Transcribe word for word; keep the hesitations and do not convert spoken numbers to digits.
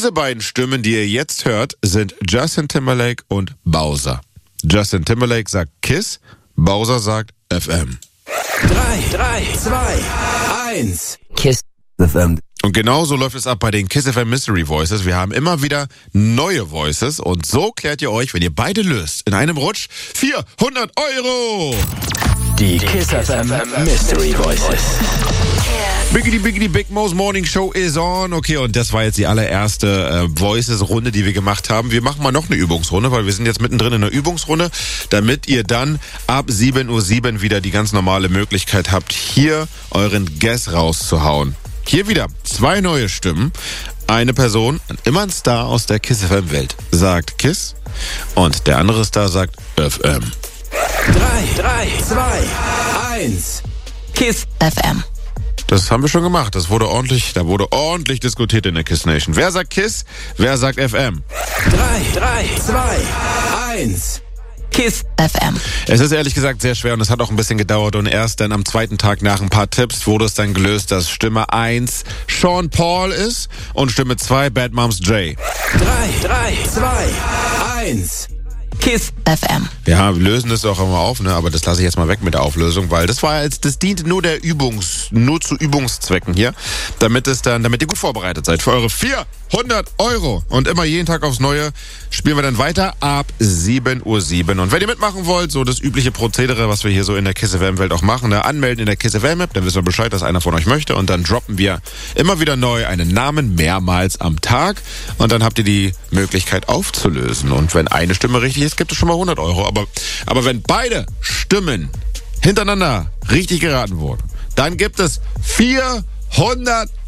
Diese beiden Stimmen, die ihr jetzt hört, sind Justin Timberlake und Bowser. Justin Timberlake sagt Kiss, Bowser sagt F M. drei, drei, zwei, eins. Kiss F M. Und genauso läuft es ab bei den Kiss F M Mystery Voices. Wir haben immer wieder neue Voices und so klärt ihr euch, wenn ihr beide löst, in einem Rutsch vierhundert Euro. Die Kiss F M Mystery Voices. Biggity Biggity Big Mo's Morning Show is on. Okay, und das war jetzt die allererste äh, Voices-Runde, die wir gemacht haben. Wir machen mal noch eine Übungsrunde, weil wir sind jetzt mittendrin in einer Übungsrunde, damit ihr dann ab sieben Uhr sieben wieder die ganz normale Möglichkeit habt, hier euren Guess rauszuhauen. Hier wieder zwei neue Stimmen. Eine Person, immer ein Star aus der Kiss F M-Welt, sagt Kiss und der andere Star sagt F M. drei, drei, zwei, eins. Kiss F M. Das haben wir schon gemacht. Das wurde ordentlich, da wurde ordentlich diskutiert in der Kiss Nation. Wer sagt Kiss? Wer sagt F M? drei, drei, zwei, eins. Kiss F M. Es ist ehrlich gesagt sehr schwer und es hat auch ein bisschen gedauert und erst dann am zweiten Tag nach ein paar Tipps wurde es dann gelöst, dass Stimme eins Sean Paul ist und Stimme zwei Bad Moms J. drei, drei, zwei, eins. Kiss F M. Ja, wir lösen das auch immer auf, ne? Aber das lasse ich jetzt mal weg mit der Auflösung, weil das war jetzt, das dient nur der Übungs, nur zu Übungszwecken hier, damit es dann, damit ihr gut vorbereitet seid für eure vierhundert Euro. Und immer jeden Tag aufs Neue spielen wir dann weiter ab sieben Uhr sieben. Und wenn ihr mitmachen wollt, so das übliche Prozedere, was wir hier so in der Kiss F M Welt auch machen, ne? Anmelden in der Kiss F M App, dann wissen wir Bescheid, dass einer von euch möchte und dann droppen wir immer wieder neu einen Namen mehrmals am Tag und dann habt ihr die Möglichkeit aufzulösen. Und wenn eine Stimme richtig ist, gibt es schon mal hundert Euro. Aber, aber wenn beide Stimmen hintereinander richtig geraten wurden, dann gibt es vierhundert